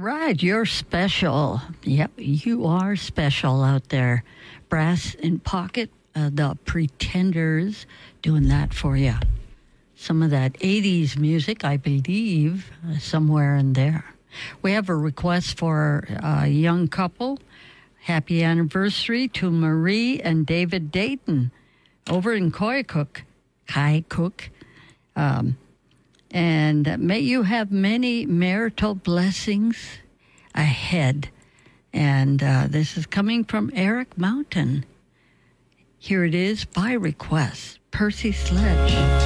Right, you're special. Yep, you are special out there. Brass in Pocket, the Pretenders, doing that for you. Some of that 80s music, I believe, somewhere in there. We have a request for a young couple. Happy anniversary to Marie and David Dayton over in Koyukuk. And may you have many marital blessings ahead. And this is coming from Eric Mountain. Here it is by request, Percy Sledge.